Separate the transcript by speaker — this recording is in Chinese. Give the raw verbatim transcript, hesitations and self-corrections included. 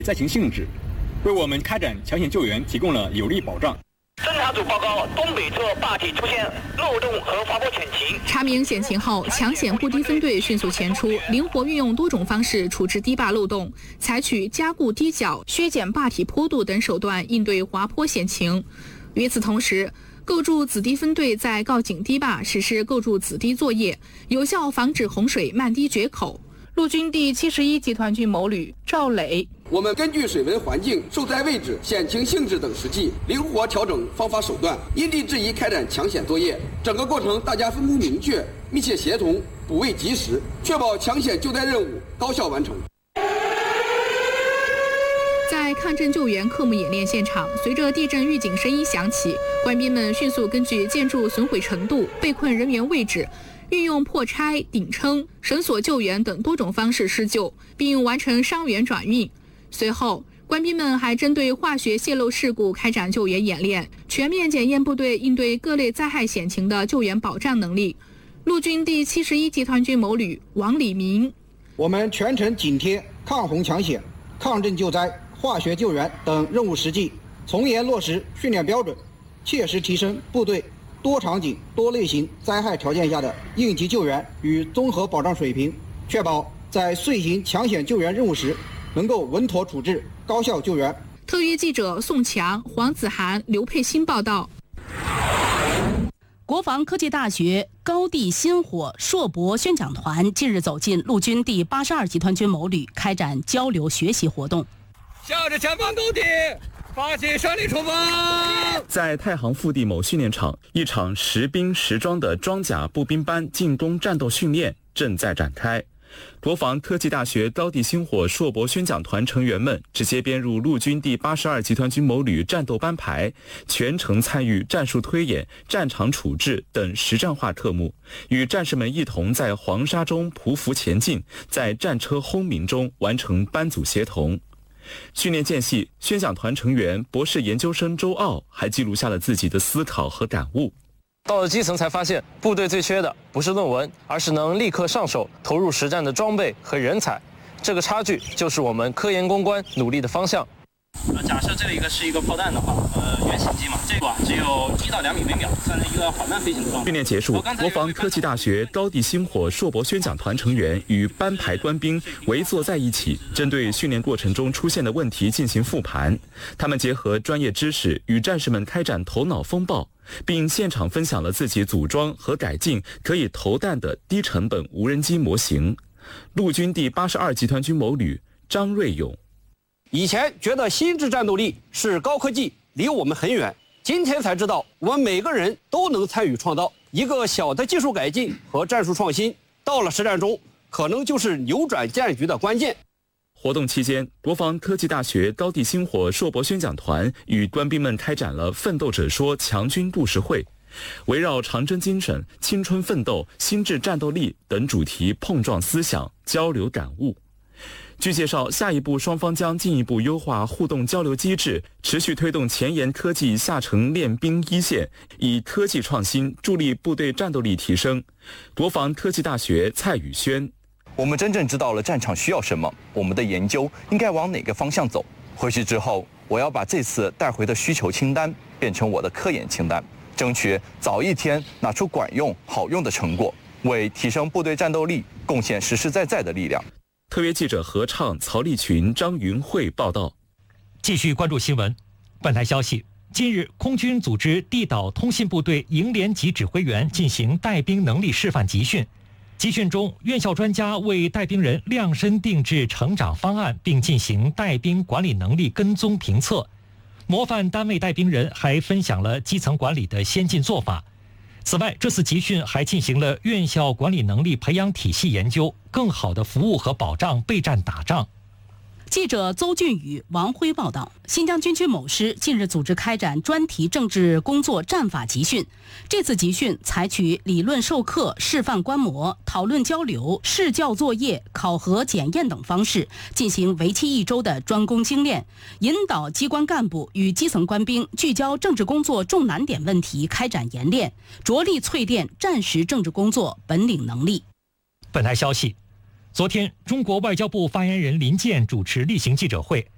Speaker 1: 灾情性质，为我们开展抢险救援提供了有力保障。
Speaker 2: 侦查组报告，东北侧坝体出现漏洞和滑坡潜情。
Speaker 3: 查明险情后，抢险布堤分队迅速前出，灵活运用多种方式处置堤坝漏洞，采取加固堤角、削减坝体坡度等手段应对滑坡险情。与此同时，构筑子堤分队在告警堤坝实施构筑子堤作业，有效防止洪水漫堤决口。陆军第七十一集团军某旅赵磊，
Speaker 4: 我们根据水文环境、受灾位置、险情性质等实际，灵活调整方法手段，因地制宜开展抢险作业。整个过程大家分工明确、密切协同、补位及时，确保抢险救灾任务高效完成。
Speaker 3: 在抗震救援科目演练现场，随着地震预警声音响起，官兵们迅速根据建筑损毁程度、被困人员位置，运用破拆、顶撑、绳索救援等多种方式施救，并完成伤员转运。随后，官兵们还针对化学泄漏事故开展救援演练，全面检验部队应对各类灾害险情的救援保障能力。陆军第七十一集团军某旅王礼明，
Speaker 5: 我们全程紧贴抗洪抢险、抗震救灾、化学救援等任务实际，从严落实训练标准，切实提升部队多场景、多类型灾害条件下的应急救援与综合保障水平，确保在遂行抢险救援任务时能够稳妥处置、高效救援。
Speaker 3: 特约记者宋强、黄子涵、刘佩欣报道。
Speaker 6: 国防科技大学高地薪火硕博宣讲团近日走进陆军第八十二集团军某旅，开展交流学习活动。
Speaker 7: 向着前方高地发起胜利冲锋！
Speaker 8: 在太行腹地某训练场，一场实兵实装的装甲步兵班进攻战斗训练正在展开。国防科技大学高地星火硕博宣讲团成员们直接编入陆军第八十二集团军某旅战斗班排，全程参与战术推演、战场处置等实战化科目，与战士们一同在黄沙中匍匐前进，在战车轰鸣中完成班组协同。训练间隙，宣讲团成员博士研究生周傲还记录下了自己的思考和感悟。
Speaker 9: 到了基层才发现，部队最缺的不是论文，而是能立刻上手投入实战的装备和人才。这个差距就是我们科研攻关努力的方向。
Speaker 10: 呃，假设这个一个是一个炮弹的话，呃，原型机嘛，这个只有一到两米每秒，算是一个缓慢飞行的状态。
Speaker 8: 训练结束，国防科技大学高地星火硕博宣讲团成员与班排官兵围坐在一起，针对训练过程中出现的问题进行复盘。他们结合专业知识，与战士们开展头脑风暴，并现场分享了自己组装和改进可以投弹的低成本无人机模型。陆军第八十二集团军某旅张瑞勇。
Speaker 11: 以前觉得心智战斗力是高科技，离我们很远。今天才知道，我们每个人都能参与创造。一个小的技术改进和战术创新，到了实战中，可能就是扭转战局的关键。
Speaker 8: 活动期间，国防科技大学高地星火硕博宣讲团与官兵们开展了“奋斗者说”强军故事会，围绕长征精神、青春奋斗、心智战斗力等主题碰撞思想、交流感悟。据介绍，下一步双方将进一步优化互动交流机制，持续推动前沿科技下沉练兵一线，以科技创新助力部队战斗力提升。国防科技大学蔡宇轩：
Speaker 12: 我们真正知道了战场需要什么，我们的研究应该往哪个方向走。回去之后，我要把这次带回的需求清单变成我的科研清单，争取早一天拿出管用好用的成果，为提升部队战斗力贡献实实在在的力量。
Speaker 8: 特约记者何畅、曹立群、张云慧报道。
Speaker 13: 继续关注新闻。本台消息，近日空军组织地岛通信部队营连级指挥员进行带兵能力示范集训。集训中，院校专家为带兵人量身定制成长方案，并进行带兵管理能力跟踪评测。模范单位带兵人还分享了基层管理的先进做法。此外，这次集训还进行了院校管理能力培养体系研究，更好的服务和保障备战打仗。
Speaker 6: 记者邹俊宇、王辉报道，新疆军区某师近日组织开展专题政治工作战法集训。这次集训采取理论授课、示范观摩、讨论交流、试教作业、考核检验等方式，进行为期一周的专攻精练，引导机关干部与基层官兵聚焦政治工作重难点问题开展研练，着力淬炼战时政治工作本领能力。
Speaker 13: 本台消息，昨天，中国外交部发言人林健主持例行记者会，